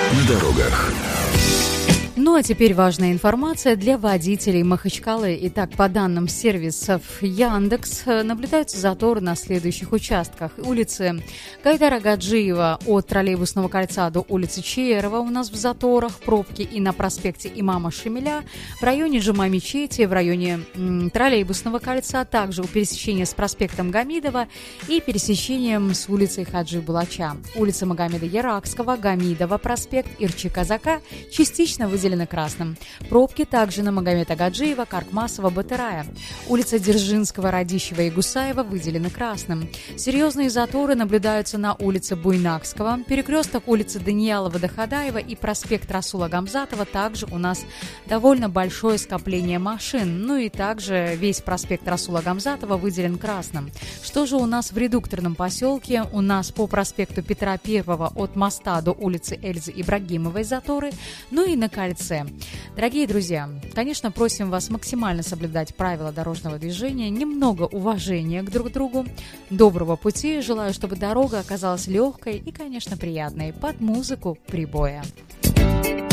на дорогах. Ну а теперь важная информация для водителей Махачкалы. Итак, по данным сервисов Яндекс, наблюдаются заторы на следующих участках. Улицы Гайдара Гаджиева от Троллейбусного кольца до улицы Чиерова у нас в заторах, пробки и на проспекте Имама Шамиля, в районе Джума Мечети, в районе Троллейбусного кольца, также у пересечения с проспектом Гамидова и пересечением с улицей Хаджи Булача. Улица Магомеда Яракского, Гамидова проспект, Ирчи Казака частично выделены красным. Пробки также на Магомеда Гаджиева, Каркмасова, Батырая. Улица Дзержинского, Радищева и Гусаева выделены красным. Серьезные заторы наблюдаются на улице Буйнакского, перекресток улицы Даниялова-Доходаева и проспект Расула Гамзатова. Также у нас довольно большое скопление машин. Ну и также весь проспект Расула Гамзатова выделен красным. Что же у нас в редукторном поселке? У нас по проспекту Петра Первого от моста до улицы Эльзы Ибрагимовой заторы. Ну и на кольце. Дорогие друзья, конечно, просим вас максимально соблюдать правила дорожного движения, немного уважения к друг другу, доброго пути. Желаю, чтобы дорога оказалась легкой и, конечно, приятной под музыку прибоя.